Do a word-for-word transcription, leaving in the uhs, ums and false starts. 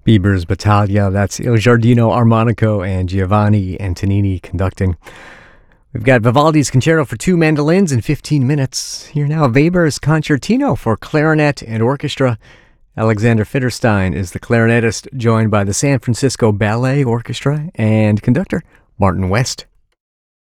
Bieber's Battaglia, that's Il Giardino Armonico and Giovanni Antonini conducting. We've got Vivaldi's Concerto for Two Mandolins in fifteen minutes. Here now, Weber's Concertino for Clarinet and Orchestra. Alexander Fitterstein is the clarinetist, joined by the San Francisco Ballet Orchestra and conductor Martin West.